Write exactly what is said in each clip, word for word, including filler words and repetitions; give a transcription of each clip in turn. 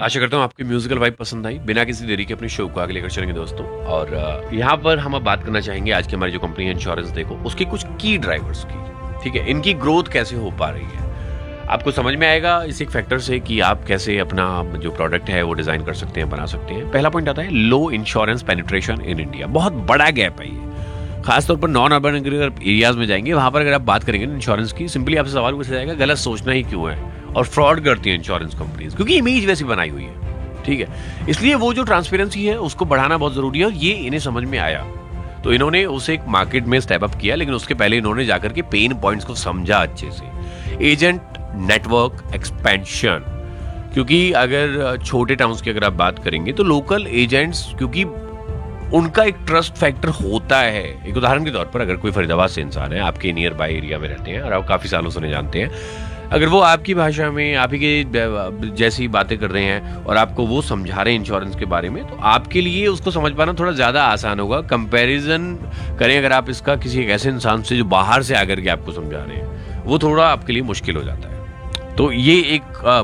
आशा करता हूँ आपकी म्यूजिकल वाइब पसंद आई। बिना किसी देरी के अपने शो को आगे लेकर चलेंगे दोस्तों। और यहाँ पर हम अब बात करना चाहेंगे आज की हमारी जो कंपनी है इंश्योरेंस देखो, उसके कुछ की ड्राइवर्स की। ठीक है, इनकी ग्रोथ कैसे हो पा रही है आपको समझ में आएगा इस एक फैक्टर से कि आप कैसे अपना जो प्रोडक्ट है वो डिजाइन कर सकते हैं, बना सकते हैं। पहला पॉइंट आता है लो इंश्योरेंस पेनिट्रेशन इन इंडिया। बहुत बड़ा गैप है ये, खासतौर पर नॉन अर्बन एरियाज में जाएंगे, वहां पर अगर आप बात करेंगे इंश्योरेंस की, सिंपली आपसे सवाल पूछा जाएगा गलत सोचना ही क्यों है, और फ्रॉड करती है इंश्योरेंस कंपनीज, क्योंकि इमेज वैसी बनाई हुई है। ठीक है, इसलिए वो जो ट्रांसपेरेंसी है उसको बढ़ाना बहुत जरूरी है, और ये इन्हें समझ में आया तो इन्होंने उसे एक मार्केट में स्टेप अप किया। लेकिन उसके पहले इन्होंने जाकर के पेन पॉइंट्स को समझा अच्छे से। एजेंट नेटवर्क एक्सपेंशन, क्योंकि अगर छोटे टाउन्स की अगर आप बात करेंगे तो लोकल एजेंट्स, क्योंकि उनका एक ट्रस्ट फैक्टर होता है। एक उदाहरण के तौर पर अगर कोई फरीदाबाद से इंसान है, आपके नियर बाय एरिया में रहते हैं और आप काफी सालों से उन्हें जानते हैं, अगर वो आपकी भाषा में आप ही के जैसी बातें कर रहे हैं और आपको वो समझा रहे हैं इंश्योरेंस के बारे में, तो आपके लिए उसको समझ पाना थोड़ा ज्यादा आसान होगा। कंपैरिजन करें अगर आप इसका किसी एक ऐसे इंसान से जो बाहर से आकर के आपको समझा रहे हैं, वो थोड़ा आपके लिए मुश्किल हो जाता है। तो ये एक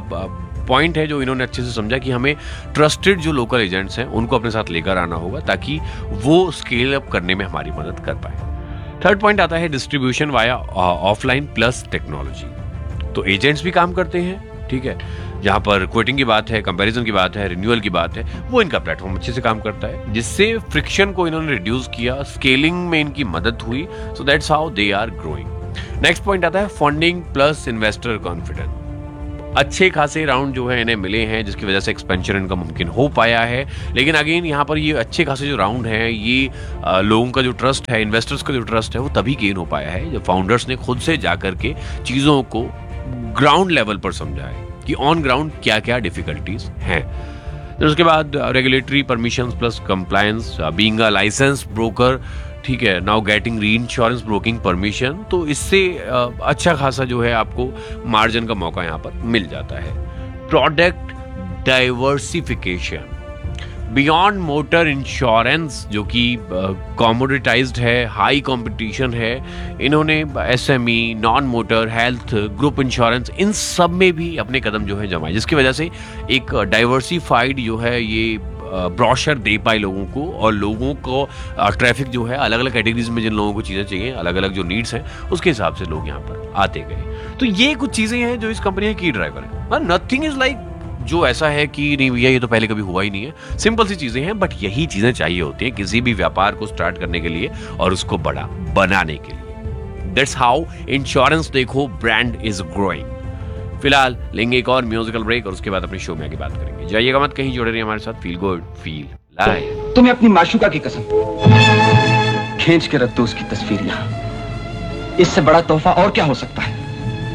पॉइंट है जो इन्होंने अच्छे से समझा कि हमें ट्रस्टेड जो लोकल एजेंट्स हैं उनको अपने साथ लेकर आना होगा, ताकि वो स्केल अप करने में हमारी मदद कर पाए। थर्ड पॉइंट आता है distribution via offline plus technology. तो एजेंट्स भी काम करते हैं, ठीक है, जहां पर क्विटिंग की बात है, कंपैरिजन की बात है, रिन्यूअल की बात है, वो इनका प्लेटफॉर्म अच्छे से काम करता है, जिससे फ्रिक्शन को इन्होंने रिड्यूस किया, स्केलिंग में इनकी मदद हुई। So that's how they are growing. Next point आता है फंडिंग प्लस इन्वेस्टर कॉन्फिडेंस। अच्छे खासे राउंड जो है इन्हें मिले हैं, जिसकी वजह से एक्सपेंशन इनका मुमकिन हो पाया है। लेकिन अगेन यहाँ पर ये अच्छे खासे जो राउंड हैं, ये आ, लोगों का जो ट्रस्ट है, इन्वेस्टर्स का जो ट्रस्ट है, वो तभी गेन हो पाया है जब फाउंडर्स ने खुद से जाकर के चीजों को ग्राउंड लेवल पर समझा है कि ऑन ग्राउंड क्या क्या डिफिकल्टीज हैं। फिर उसके बाद regulatory permissions plus compliance, being a licence broker, ठीक है, नाउ गेटिंग री इंश्योरेंस ब्रोकिंग परमिशन। तो इससे अच्छा खासा जो है आपको मार्जिन का मौका यहाँ पर मिल जाता है। Product diversification beyond motor insurance, जो कि कॉमोडिटाइज्ड है, हाई कंपटीशन है, इन्होंने SME, non motor, health, group insurance, इन सब में भी अपने कदम जो है जमाए, जिसकी वजह से एक डाइवर्सिफाइड जो है ये ब्रोशर दे पाए लोगों को, और लोगों को ट्रैफिक जो है अलग अलग कैटेगरीज में जिन लोगों को चीज़ें चाहिए, अलग अलग जो नीड्स हैं, उसके हिसाब से लोग यहाँ पर आते गए। तो ये कुछ चीज़ें हैं जो इस कंपनी की ड्राइवर है। नथिंग इज लाइक जो ऐसा है कि नहीं भैया ये तो पहले कभी हुआ ही नहीं है। सिंपल सी चीज़ें हैं, बट यही चीज़ें चाहिए होती हैं किसी भी व्यापार को स्टार्ट करने के लिए और उसको बड़ा बनाने के लिए। दैट्स हाउ इंश्योरेंस देखो ब्रांड इज ग्रोइंग। फिलहाल लेंगे एक और म्यूजिकल ब्रेक और उसके बाद अपने शो में आगे बात करेंगे। जाइएगा मत कहीं, जुड़े रहिए हमारे साथ। Feel good feel live. तुम्हें अपनी माशूका की कसम, खींच के रख दो उसकी तस्वीर यहाँ। इससे बड़ा तोहफा और क्या हो सकता है।